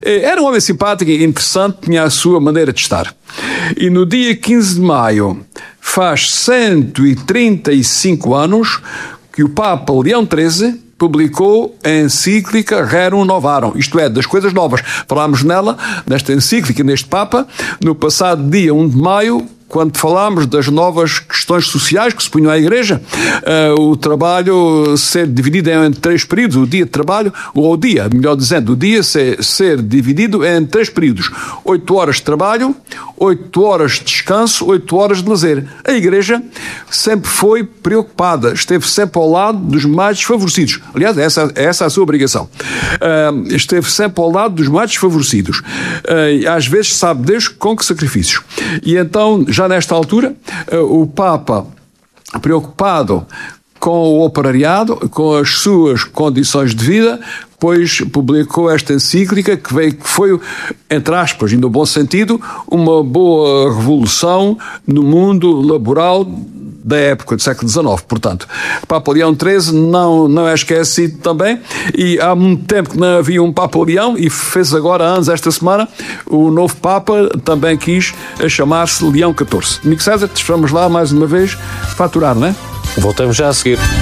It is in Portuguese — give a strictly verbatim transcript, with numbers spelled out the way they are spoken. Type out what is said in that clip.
Era um homem simpático e interessante, tinha a sua maneira de estar. E no dia quinze de maio, faz cento e trinta e cinco anos que o Papa Leão treze publicou a encíclica Rerum Novarum, isto é, das coisas novas. Falámos nela, nesta encíclica, neste Papa, no passado dia um de maio, quando falámos das novas questões sociais que se punham à Igreja, uh, o trabalho ser dividido em três períodos, o dia de trabalho, ou o dia, melhor dizendo, o dia ser, ser dividido em três períodos. Oito horas de trabalho, oito horas de descanso, oito horas de lazer. A Igreja sempre foi preocupada, esteve sempre ao lado dos mais desfavorecidos. Aliás, essa, essa é a sua obrigação. Uh, esteve sempre ao lado dos mais desfavorecidos. Uh, às vezes, sabe Deus com que sacrifícios. E então, já Já nesta altura, o Papa, preocupado com o operariado, com as suas condições de vida, pois publicou esta encíclica que, veio, que foi, entre aspas, e no bom sentido, uma boa revolução no mundo laboral da época do século dezenove. Portanto, Papa Leão treze não, não é esquecido também, e há muito tempo que não havia um Papa Leão, e fez agora anos esta semana. O novo Papa também quis chamar-se Leão catorze. Amigo César, te esperamos lá mais uma vez faturar, não é? Voltamos já a seguir.